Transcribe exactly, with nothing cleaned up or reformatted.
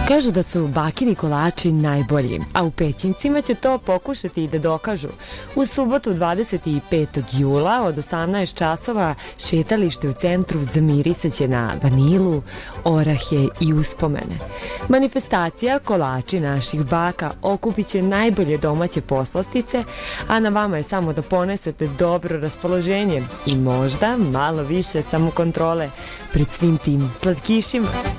Kažu da su bakini kolači najbolji, a u Pećincima će to pokušati i da dokažu. U subotu dvadeset petog jula od osamnaest časova šetalište u centru zamirisaće na vanilu, orahe i uspomene. Manifestacija Kolači naših baka okupit će najbolje domaće poslastice, a na vama je samo da ponesete dobro raspoloženje i možda malo više samokontrole pred svim tim slatkišima.